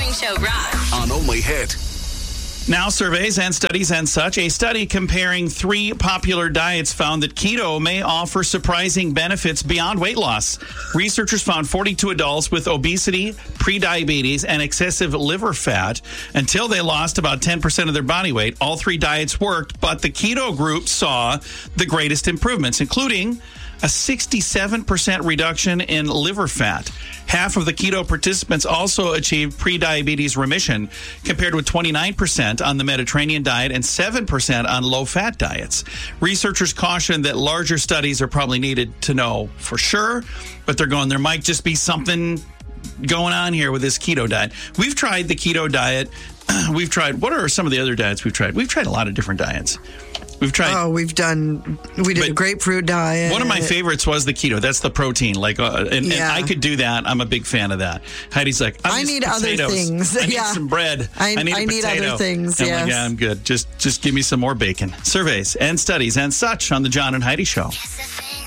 Morning Show rocks. On Only Hit. Now, surveys and studies and such. A study comparing 3 popular diets found that keto may offer surprising benefits beyond weight loss. Researchers found 42 adults with obesity, prediabetes, and excessive liver fat. Until they lost about 10% of their body weight, all 3 diets worked, but the keto group saw the greatest improvements, including a 67% reduction in liver fat. Half of the keto participants also achieved prediabetes remission, compared with 29% on the Mediterranean diet and 7% on low-fat diets. Researchers caution that larger studies are probably needed to know for sure, but they're going, there might just be something going on here with this keto diet. We've tried the keto diet. We've tried, what are some of the other diets we've tried? We've tried a lot of different diets. We've tried. We did a grapefruit diet. One of my favorites was the keto. That's the protein. And I could do that. I'm a big fan of that. Heidi's like, I need other things. I need some bread. I need other things. I'm yes. like, yeah, I'm good. Just give me some more bacon. Surveys and studies and such on the John and Heidi Show.